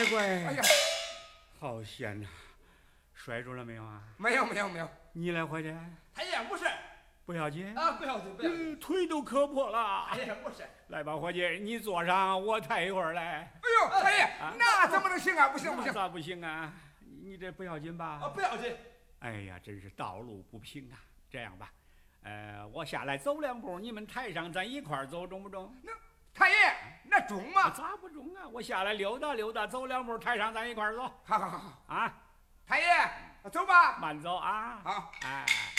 乖乖！ 哎呀， 好险呐！摔着了没有啊？ 没有没有没有。 你来伙计？ 太爷不是， 不要紧啊，不要紧不要紧。 腿都磕破了。 哎呀，不是。 来吧，伙计，你坐上，我抬一会儿来。 哎呦，太爷，那怎么能行啊？不行不行。 咋不行啊？你这不要紧吧？ 啊，不要紧。 哎呀，真是道路不平啊！这样吧，我下来走2步，你们抬上，咱一块儿走，中不中？ 那太爷，那中吗？ 咋不中啊？我下来溜达溜达，走2步，抬上，咱一块儿走。 好好好啊！ 太爷，走吧。 慢走啊！ 好， 哎。